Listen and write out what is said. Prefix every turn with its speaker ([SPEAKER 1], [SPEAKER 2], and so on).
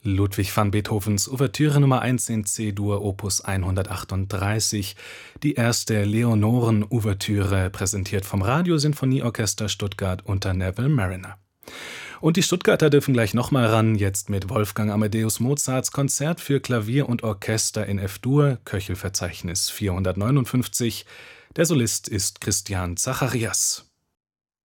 [SPEAKER 1] Ludwig van Beethovens Ouvertüre Nummer 1 in C-Dur Opus 138, die erste Leonoren-Ouvertüre, präsentiert vom Radiosinfonieorchester Stuttgart unter Neville Marriner. Und die Stuttgarter dürfen gleich nochmal ran, jetzt mit Wolfgang Amadeus Mozarts Konzert für Klavier und Orchester in F-Dur, Köchelverzeichnis 459. Der Solist ist Christian Zacharias.